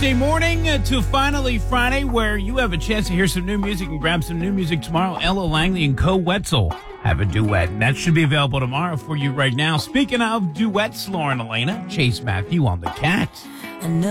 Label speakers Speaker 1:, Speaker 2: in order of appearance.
Speaker 1: Thursday morning to finally Friday, where you have a chance to hear some new music and grab some new music tomorrow. Ella Langley and Co. Wetzel have a duet, and that should be available tomorrow for you right now. Speaking of duets, Lauren Elena, Chase Matthew on the Cat.